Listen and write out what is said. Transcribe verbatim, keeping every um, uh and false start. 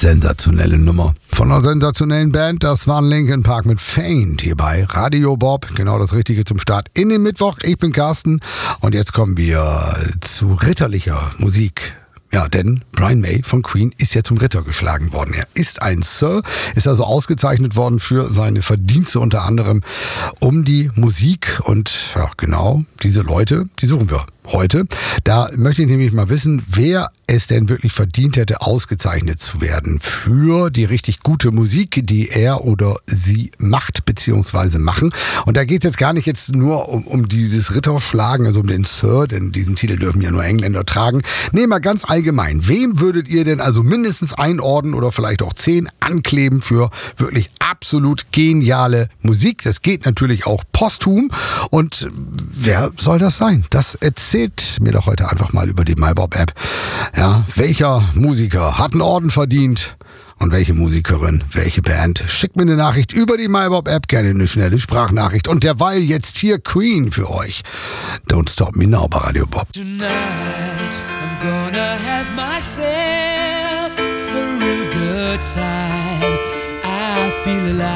Sensationelle Nummer von einer sensationellen Band. Das waren Linkin Park mit Faint hier bei Radio Bob. Genau das Richtige zum Start in den Mittwoch. Ich bin Carsten und jetzt kommen wir zu ritterlicher Musik. Ja, denn Brian May von Queen ist ja zum Ritter geschlagen worden. Er ist ein Sir, ist also ausgezeichnet worden für seine Verdienste unter anderem um die Musik. Und ja, genau diese Leute, die suchen wir heute. Da möchte ich nämlich mal wissen, wer es denn wirklich verdient hätte, ausgezeichnet zu werden für die richtig gute Musik, die er oder sie macht bzw. machen. Und da geht es jetzt gar nicht jetzt nur um, um dieses Ritterschlagen, also um den Sir, denn diesen Titel dürfen ja nur Engländer tragen. Nee, mal ganz allgemein. Wem würdet ihr denn also mindestens ein Orden oder vielleicht auch zehn ankleben für wirklich absolut geniale Musik? Das geht natürlich auch posthum. Und wer soll das sein? Das erzählt mir doch heute einfach mal über die MyBob-App. Ja, welcher Musiker hat einen Orden verdient und welche Musikerin, welche Band? Schickt mir eine Nachricht über die MyBob-App, gerne eine schnelle Sprachnachricht. Und derweil jetzt hier Queen für euch. Don't Stop Me Now bei Radio Bob. Tonight I'm gonna have myself a real good time. I feel alive.